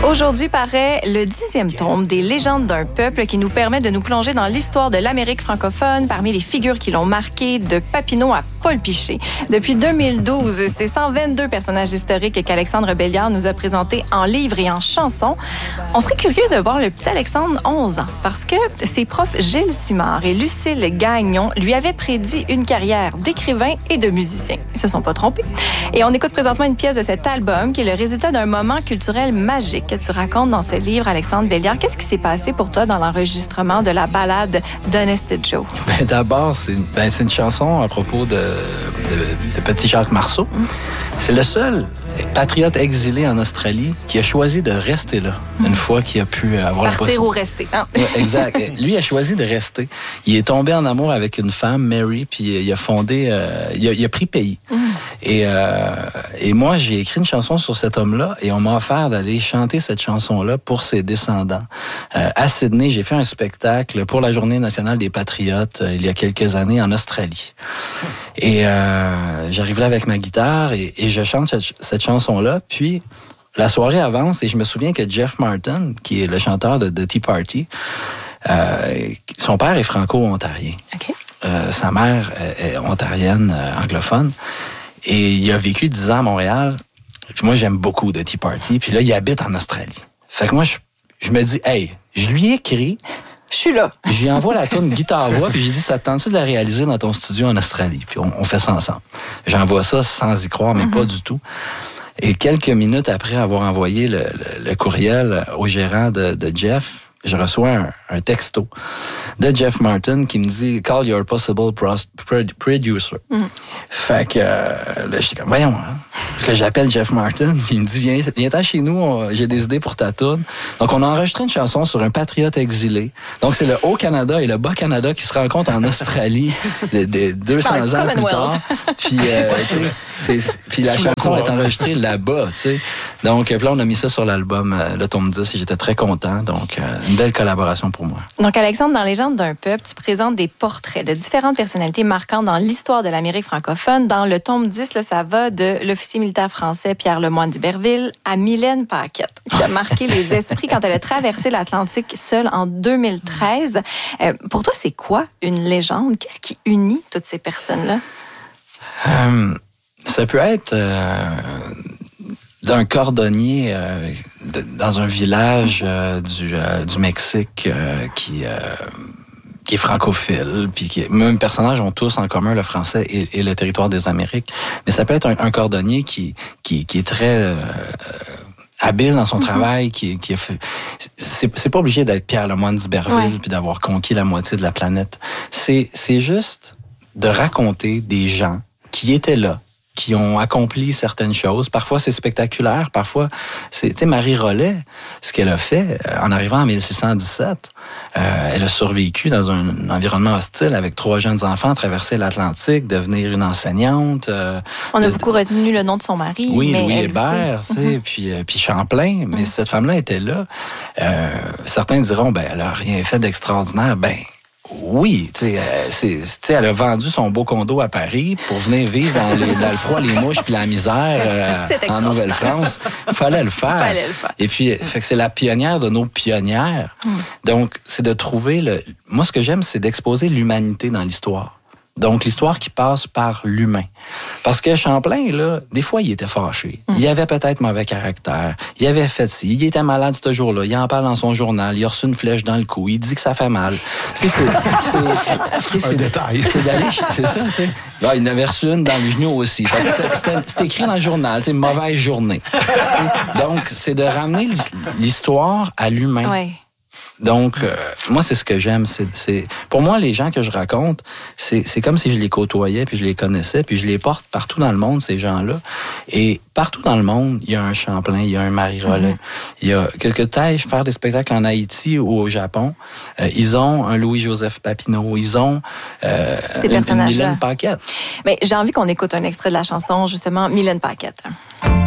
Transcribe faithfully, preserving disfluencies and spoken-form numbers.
Aujourd'hui paraît le dixième tome des Légendes d'un peuple qui nous permet de nous plonger dans l'histoire de l'Amérique francophone parmi les figures qui l'ont marqué de Papineau à Paul Piché. Depuis deux mille douze, c'est cent vingt-deux personnages historiques qu'Alexandre Belliard nous a présentés en livres et en chansons. On serait curieux de voir le petit Alexandre, onze ans, parce que ses profs Gilles Simard et Lucille Gagnon lui avaient prédit une carrière d'écrivain et de musicien. Ils se sont pas trompés. Et on écoute présentement une pièce de cet album qui est le résultat d'un moment culturel magique que tu racontes dans ce livre, Alexandre Belliard. Qu'est-ce qui s'est passé pour toi dans l'enregistrement de la ballade d'Honest Joe? Ben, d'abord, c'est, ben, c'est une chanson à propos de, de, de petit Jacques Marceau. Mm. C'est le seul patriote exilé en Australie qui a choisi de rester là, mm. une fois qu'il a pu avoir Partir la possibilité. ou rester. Hein? Ouais, exact. Lui a choisi de rester. Il est tombé en amour avec une femme, Mary, puis il a fondé, euh, il, a, il a pris pays. Mm. Et, euh, et moi, j'ai écrit une chanson sur cet homme-là et on m'a offert d'aller chanter cette chanson-là pour ses descendants. Euh, à Sydney, j'ai fait un spectacle pour la Journée nationale des patriotes euh, il y a quelques années en Australie. Et euh, j'arrive là avec ma guitare et, et je chante cette, cette chanson-là. Puis la soirée avance et je me souviens que Jeff Martin, qui est le chanteur de, de Tea Party, euh, son père est franco-ontarien. Okay. Euh, sa mère est ontarienne, euh, anglophone. Et il a vécu dix ans à Montréal. Puis moi, j'aime beaucoup de Tea Party. Puis là, il habite en Australie. Fait que moi, je, je me dis, hey, je lui ai écrit. Je suis là. J'y envoie la toune guitare-voix. Puis j'ai dit, ça te tente-tu de la réaliser dans ton studio en Australie? Puis on, on fait ça ensemble. J'envoie ça sans y croire, mais mm-hmm. pas du tout. Et quelques minutes après avoir envoyé le, le, le courriel au gérant de, de Jeff, je reçois un, un texto de Jeff Martin qui me dit « Call your possible pros- producer mm. ». Fait que euh, là, j'étais comme « Voyons, hein? ». Fait que j'appelle Jeff Martin, puis il me dit « Viens, viens-t'en chez nous, on, j'ai des idées pour ta toune ». Donc, on a enregistré une chanson sur un patriote exilé. Donc, c'est le Haut-Canada et le Bas-Canada qui se rencontrent en Australie de, de deux cents ans plus tard. Puis, euh, c'est, c'est, puis la chanson est enregistrée là-bas, tu sais. Donc, là, on a mis ça sur l'album, euh, le tome dix, et j'étais très content. Donc, euh, une belle collaboration pour moi. Donc, Alexandre, dans Légende d'un peuple, tu présentes des portraits de différentes personnalités marquantes dans l'histoire de l'Amérique francophone. Dans le tome dix, là, ça va de l'officier militaire français Pierre Lemoine d'Iberville à Mylène Paquette, qui a marqué les esprits quand elle a traversé l'Atlantique seule en deux mille treize. Euh, pour toi, c'est quoi une légende? Qu'est-ce qui unit toutes ces personnes-là? Euh, ça peut être... Euh... d'un cordonnier euh, de, dans un village euh, du, euh, du Mexique euh, qui, euh, qui est francophile, puis qui, même personnages ont tous en commun le français et, et le territoire des Amériques. Mais ça peut être un, un cordonnier qui, qui, qui est très euh, habile dans son mm-hmm. travail, qui, qui a fait... C'est, c'est pas obligé d'être Pierre Lemoine d'Iberville ouais. puis d'avoir conquis la moitié de la planète. C'est, c'est juste de raconter des gens qui étaient là, qui ont accompli certaines choses. Parfois, c'est spectaculaire. Parfois, c'est... Tu sais, Marie Rollet, ce qu'elle a fait, en arrivant en mille six cent dix-sept, euh, elle a survécu dans un environnement hostile avec trois jeunes enfants, traverser l'Atlantique, devenir une enseignante. Euh, On a de, beaucoup retenu le nom de son mari. Oui, mais Louis elle Hébert, tu sais, mm-hmm. puis, euh, puis Champlain. Mais mm-hmm. cette femme-là était là. Euh, certains diront, ben, elle a rien fait d'extraordinaire. Ben, oui, tu sais, euh, c'est, c'est, elle a vendu son beau condo à Paris pour venir vivre dans, les, dans le froid, les mouches puis la misère euh, en Nouvelle-France. Il fallait le faire. Fallait le faire. Et puis, mm. fait que c'est la pionnière de nos pionnières. Mm. Donc, c'est de trouver le. Moi, ce que j'aime, c'est d'exposer l'humanité dans l'histoire. Donc, l'histoire qui passe par l'humain. Parce que Champlain, là, des fois, il était fâché. Mm. Il avait peut-être mauvais caractère. Il avait fait ci. Il était malade ce jour-là. Il en parle dans son journal. Il a reçu une flèche dans le cou. Il dit que ça fait mal. Tu sais, c'est... c'est, c'est un c'est, détail. C'est d'aller... C'est ça, tu sais. Là, il en avait reçu une dans le genou aussi. Fait que c'était, c'était, c'était écrit dans le journal, tu sais, mauvaise journée. Donc, c'est de ramener l'histoire à l'humain. Ouais. Donc, euh, moi, c'est ce que j'aime. C'est, c'est, pour moi, les gens que je raconte, c'est, c'est comme si je les côtoyais, puis je les connaissais, puis je les porte partout dans le monde, ces gens-là. Et partout dans le monde, il y a un Champlain, il y a un Marie Rollet. Mm-hmm. Il y a quelque temps, faire des spectacles en Haïti ou au Japon. Euh, ils ont un Louis-Joseph Papineau. Ils ont euh, ces une, une Mylène Paquette. Mais j'ai envie qu'on écoute un extrait de la chanson, justement, Mylène Paquette.